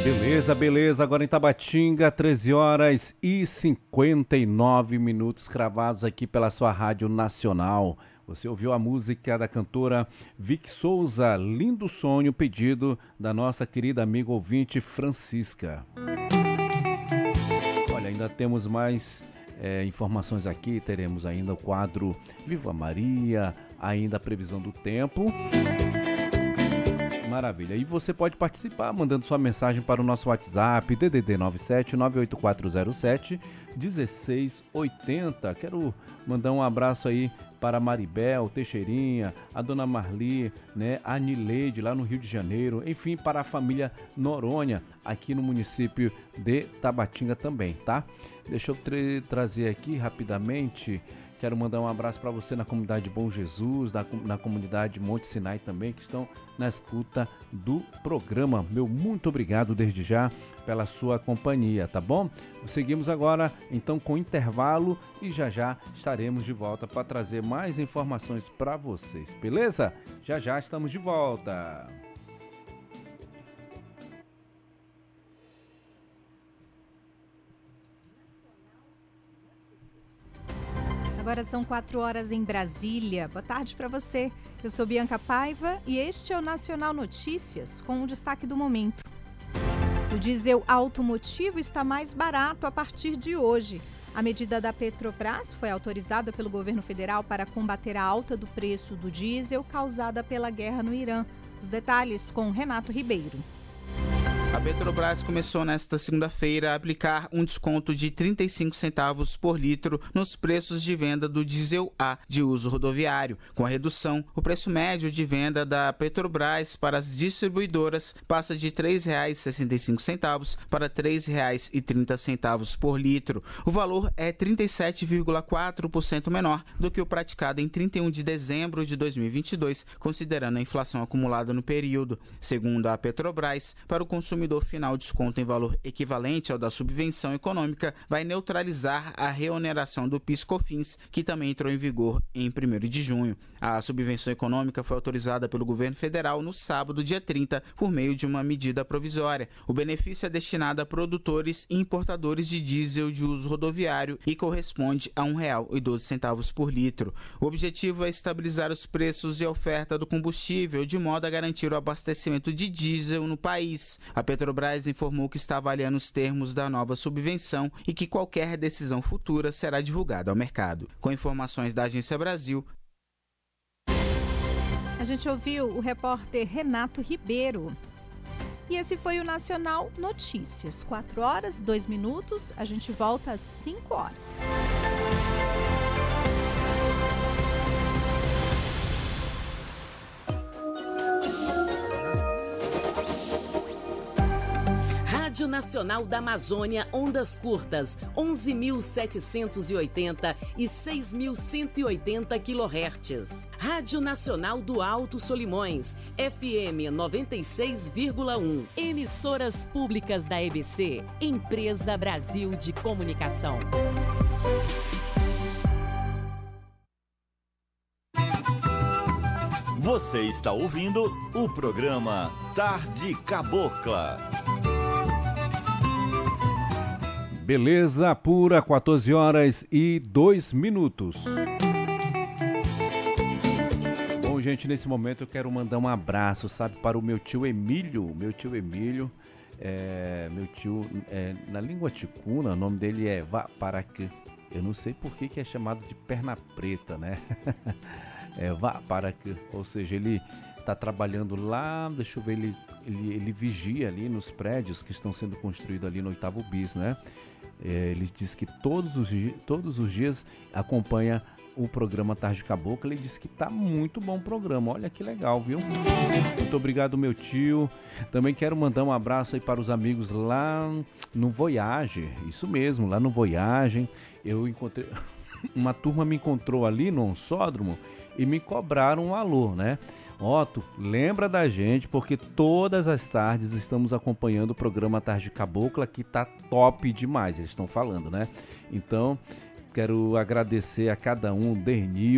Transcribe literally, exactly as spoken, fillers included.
Beleza, beleza. Agora em Tabatinga, treze horas e cinquenta e nove minutos, cravados aqui pela sua Rádio Nacional. Você ouviu a música da cantora Vic Souza, Lindo Sonho, pedido da nossa querida amiga ouvinte Francisca. Olha, ainda temos mais é, informações aqui, teremos ainda o quadro Viva Maria, ainda a previsão do tempo. Maravilha. E você pode participar mandando sua mensagem para o nosso WhatsApp, D D D nove sete nove oito quatro zero sete um seis oito zero. Quero mandar um abraço aí para a Maribel, Teixeirinha, a Dona Marli, né, a Nileide, lá no Rio de Janeiro, enfim, para a família Noronha, aqui no município de Tabatinga também, tá? Deixa eu tra- trazer aqui rapidamente. Quero mandar um abraço para você na comunidade Bom Jesus, na, na comunidade Monte Sinai também, que estão na escuta do programa. Meu muito obrigado desde já pela sua companhia, tá bom? Seguimos agora então com intervalo e já já estaremos de volta para trazer mais informações para vocês, beleza? Já já estamos de volta. Agora são quatro horas em Brasília. Boa tarde para você. Eu sou Bianca Paiva e este é o Nacional Notícias, com o destaque do momento. O diesel automotivo está mais barato a partir de hoje. A medida da Petrobras foi autorizada pelo governo federal para combater a alta do preço do diesel causada pela guerra no Irã. Os detalhes com Renato Ribeiro. A Petrobras começou nesta segunda-feira a aplicar um desconto de trinta e cinco centavos por litro nos preços de venda do diesel A de uso rodoviário. Com a redução, o preço médio de venda da Petrobras para as distribuidoras passa de três reais e sessenta e cinco centavos para três reais e trinta centavos por litro. O valor é trinta e sete vírgula quatro por cento menor do que o praticado em trinta e um de dezembro de dois mil e vinte e dois, considerando a inflação acumulada no período. Segundo a Petrobras, para o consumidor final, desconto em valor equivalente ao da subvenção econômica vai neutralizar a reoneração do PIS/COFINS, que também entrou em vigor em primeiro de junho. A subvenção econômica foi autorizada pelo governo federal no sábado, dia trinta, por meio de uma medida provisória. O benefício é destinado a produtores e importadores de diesel de uso rodoviário e corresponde a um real e doze centavos por litro. O objetivo é estabilizar os preços e a oferta do combustível de modo a garantir o abastecimento de diesel no país. A Petrobras informou que está avaliando os termos da nova subvenção e que qualquer decisão futura será divulgada ao mercado. Com informações da Agência Brasil. A gente ouviu o repórter Renato Ribeiro. E esse foi o Nacional Notícias. quatro horas, dois minutos. A gente volta às cinco horas. Rádio Nacional da Amazônia, ondas curtas, onze mil setecentos e oitenta e seis mil cento e oitenta quilohertz. Rádio Nacional do Alto Solimões, F M noventa e seis vírgula um. Emissoras públicas da E B C, Empresa Brasil de Comunicação. Você está ouvindo o programa Tarde Cabocla. Beleza pura, quatorze horas e dois minutos. Bom, gente, nesse momento eu quero mandar um abraço, sabe, para o meu tio Emílio. Meu tio Emílio, é, meu tio, é, na língua ticuna, o nome dele é Vaparacã. Eu não sei por que que é chamado de perna preta, né? É Vaparacã, ou seja, ele está trabalhando lá, deixa eu ver, ele, ele, ele vigia ali nos prédios que estão sendo construídos ali no oitavo bis, né? É, ele diz que todos os, todos os dias acompanha o programa Tarde Cabocla. Ele disse que tá muito bom o programa. Olha que legal, viu? Muito obrigado, meu tio. Também quero mandar um abraço aí para os amigos lá no Voyage. Isso mesmo, lá no Voyage. Eu encontrei... Uma turma me encontrou ali no Onsódromo e me cobraram um alô, né? Otto, lembra da gente, porque todas as tardes estamos acompanhando o programa Tarde Cabocla, que tá top demais, eles estão falando, né? Então, quero agradecer a cada um, Dernil,